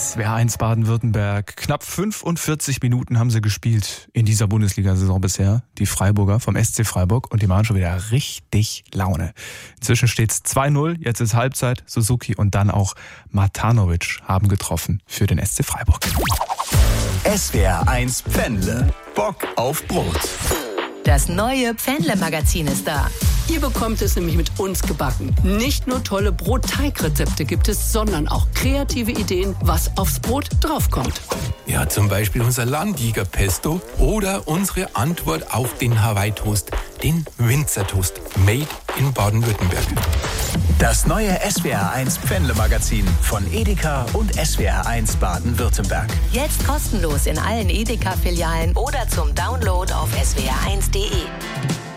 SWR1 Baden-Württemberg. Knapp 45 Minuten haben sie gespielt in dieser Bundesliga-Saison bisher. Die Freiburger vom SC Freiburg. Und die machen schon wieder richtig Laune. Inzwischen steht es 2-0. Jetzt ist Halbzeit. Suzuki und dann auch Matanovic haben getroffen für den SC Freiburg. SWR1 Pfändle. Bock auf Brot. Das neue Pfändle-Magazin ist da. Ihr bekommt es nämlich mit uns gebacken. Nicht nur tolle Brotteigrezepte gibt es, sondern auch kreative Ideen, was aufs Brot draufkommt. Ja, zum Beispiel unser Landjäger-Pesto oder unsere Antwort auf den Hawaii-Toast, den Winzertoast, made in Baden-Württemberg. Das neue SWR1 Pfändle-Magazin von Edeka und SWR1 Baden-Württemberg. Jetzt kostenlos in allen Edeka-Filialen oder zum Download auf swr1.de.